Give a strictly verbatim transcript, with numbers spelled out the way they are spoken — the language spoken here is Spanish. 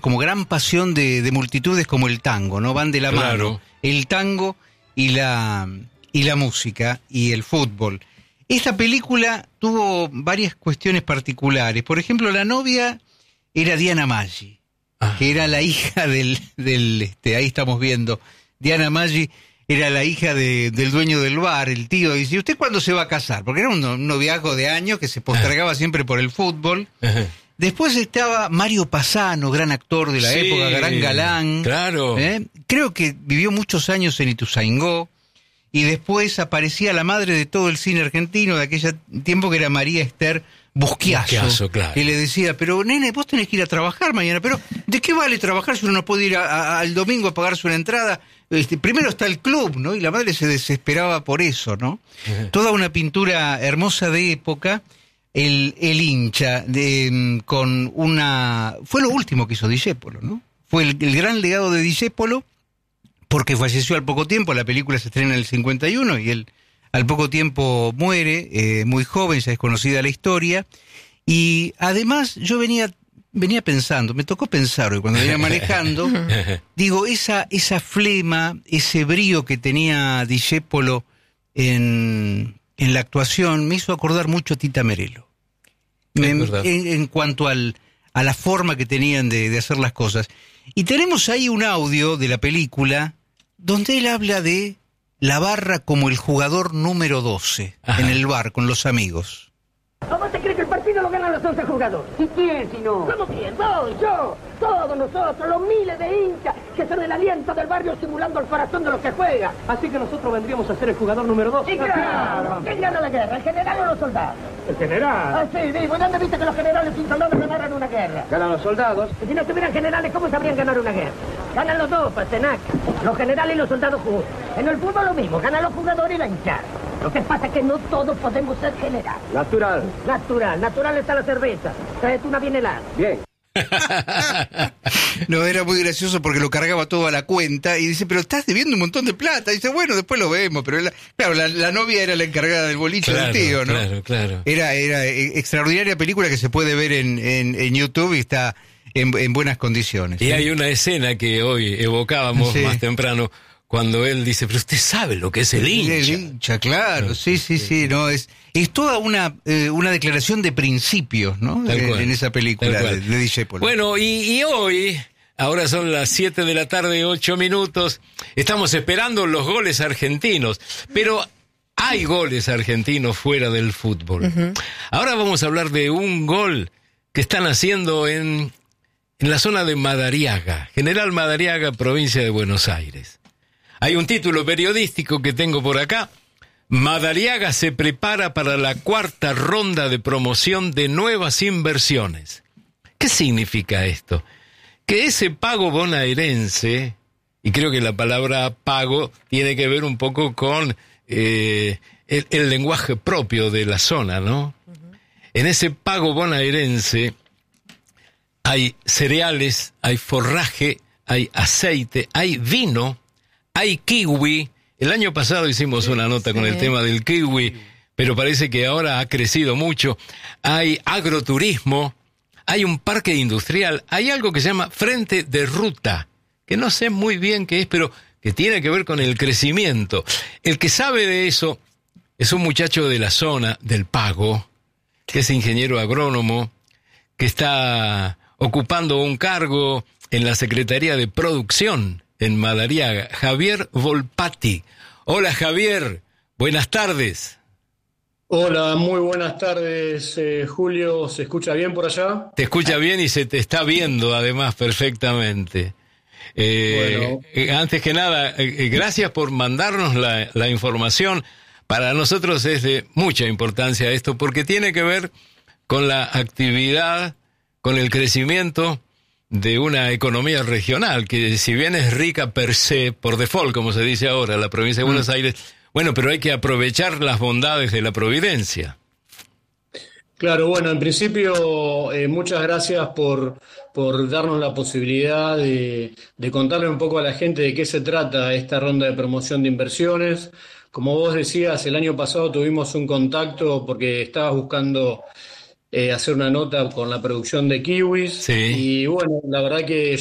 como gran pasión de, de multitudes como el tango, ¿no? Van de la Claro. mano. El tango y la, y la música y el fútbol. Esta película tuvo varias cuestiones particulares. Por ejemplo, la novia era Diana Maggi, ah. que era la hija del, del este, ahí estamos viendo, Diana Maggi era la hija de, del dueño del bar, el tío. Dice, ¿usted cuándo se va a casar? Porque era un, un noviazgo de años que se postergaba siempre por el fútbol. Ajá. Después estaba Mario Pasano, gran actor de la sí, época, gran galán. Claro. ¿eh? Creo que vivió muchos años en Ituzaingó. Y después aparecía la madre de todo el cine argentino de aquel tiempo, que era María Esther Busquiazo, Busquiazo, claro. que le decía, pero nene, vos tenés que ir a trabajar mañana. Pero ¿de qué vale trabajar si uno no puede ir a, a, al domingo a pagarse una entrada? Este, primero está el club, ¿no? Y la madre se desesperaba por eso, ¿no? Uh-huh. Toda una pintura hermosa de época. El, el hincha de, con una... Fue lo último que hizo Discépolo, ¿no? Fue el, el gran legado de Discépolo, porque falleció al poco tiempo. La película se estrena en el cincuenta y uno y él al poco tiempo muere, eh, muy joven, ya es conocida la historia. Y además yo venía venía pensando, me tocó pensar hoy cuando venía manejando, digo, esa, esa flema, ese brío que tenía Discépolo en... en la actuación, me hizo acordar mucho a Tita Merelo. En, en, en cuanto al, a la forma que tenían de, de hacer las cosas. Y tenemos ahí un audio de la película donde él habla de la barra como el jugador número doce. Ajá. En el bar con los amigos. ¿Cómo te crees que el partido lo ganan los once jugadores? ¿Y quién si no? ¿Cómo quién? Vos, yo, todos nosotros, los miles de hinchas que son el aliento del barrio simulando el corazón de los que juegan. Así que nosotros vendríamos a ser el jugador número dos. ¡Y claro! ¿Quién gana la guerra, el general o los soldados? ¿El general? Ah, sí, digo, ¿dónde viste que los generales sin soldados ganaran una guerra? Ganan los soldados. Y si no tuvieran generales, ¿cómo sabrían ganar una guerra? Ganan los dos, Pastenac. Los generales y los soldados juntos. En el fútbol lo mismo, ganan los jugadores y la hinchada. Lo que pasa es que no todos podemos ser generales. Natural. Natural, natural está la cerveza. Traes una bien helada. Bien. No, era muy gracioso porque lo cargaba todo a la cuenta y dice, pero estás debiendo un montón de plata. Y dice, bueno, después lo vemos. Pero la, claro, la, la novia era la encargada del boliche, claro, del tío, ¿no? Claro, claro. Era, era extraordinaria película que se puede ver en, en, en YouTube y está en, en buenas condiciones. Y ¿sí? Hay una escena que hoy evocábamos sí. más temprano, cuando él dice, pero usted sabe lo que es el hincha. El hincha, claro, sí, sí, sí, no, es es toda una eh, una declaración de principios, ¿no? De, en esa película de, de Discépolo. Bueno, y, y hoy, ahora son las siete de la tarde, ocho minutos, estamos esperando los goles argentinos, pero hay goles argentinos fuera del fútbol. Uh-huh. Ahora vamos a hablar de un gol que están haciendo en, en la zona de Madariaga, General Madariaga, provincia de Buenos Aires. Hay un título periodístico que tengo por acá. Madariaga se prepara para la cuarta ronda de promoción de nuevas inversiones. ¿Qué significa esto? Que ese pago bonaerense, y creo que la palabra pago tiene que ver un poco con eh, el, el lenguaje propio de la zona, ¿no? Uh-huh. En ese pago bonaerense hay cereales, hay forraje, hay aceite, hay vino, hay kiwi. El año pasado hicimos una nota sí. con el tema del kiwi, pero parece que ahora ha crecido mucho. Hay agroturismo, hay un parque industrial, hay algo que se llama Frente de Ruta, que no sé muy bien qué es, pero que tiene que ver con el crecimiento. El que sabe de eso es un muchacho de la zona, del Pago, que es ingeniero agrónomo, que está ocupando un cargo en la Secretaría de Producción en Madariaga, Javier Volpati. Hola Javier, buenas tardes. Hola, muy buenas tardes, eh, Julio. ¿Se escucha bien por allá? Te escucha bien y se te está viendo además perfectamente. Eh, bueno. eh, antes que nada, eh, gracias por mandarnos la, la información. Para nosotros es de mucha importancia esto porque tiene que ver con la actividad, con el crecimiento de una economía regional, que si bien es rica per se, por default, como se dice ahora, la provincia de Buenos mm. Aires, bueno, pero hay que aprovechar las bondades de la providencia. Claro, bueno, en principio, eh, muchas gracias por, por darnos la posibilidad de, de contarle un poco a la gente de qué se trata esta ronda de promoción de inversiones. Como vos decías, el año pasado tuvimos un contacto porque estabas buscando eh, hacer una nota con la producción de Kiwis. Sí. Y bueno, la verdad que